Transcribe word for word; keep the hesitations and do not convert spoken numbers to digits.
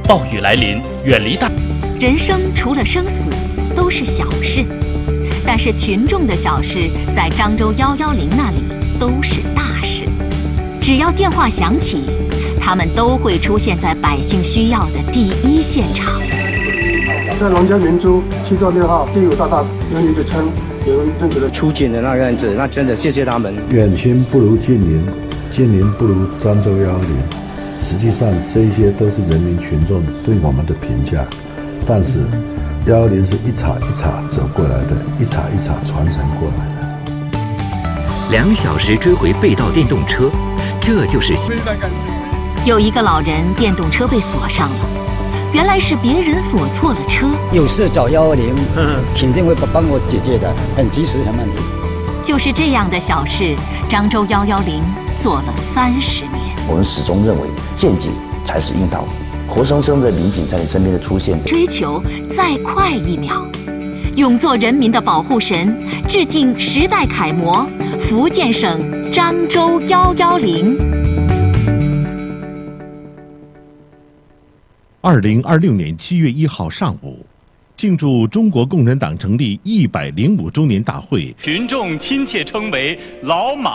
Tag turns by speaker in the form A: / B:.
A: 暴雨来临，远离大。
B: 人生除了生死，都是小事，但是群众的小事，在漳州一一零那里都是大事。只要电话响起，他们都会出现在百姓需要的第一现场。
C: 在龙江明珠七座六号第五大道有一个村，有人认识的
D: 出警的那个样子，那真的谢谢他们。
E: 远亲不如近邻，近邻不如漳州一一零。实际上，这一些都是人民群众对我们的评价。但是，一一零是一茬一茬走过来的，一茬一茬传承过来的。
F: 两小时追回被盗电动车，这就是
B: 有一个老人电动车被锁上了。原来是别人锁错了车，
G: 有事找一一零，肯定会帮我解决的，很及时，很慢的。
B: 就是这样的小事，漳州一一零做了三十年。
H: 我们始终认为，见警才是硬道理，活生生的民警在你身边的出现，
B: 追求再快一秒，永做人民的保护神，致敬时代楷模——福建省漳州一一零。
I: 二零二六年七月一号上午，庆祝中国共产党成立一百零五周年大会，
A: 群众亲切称为“老马”。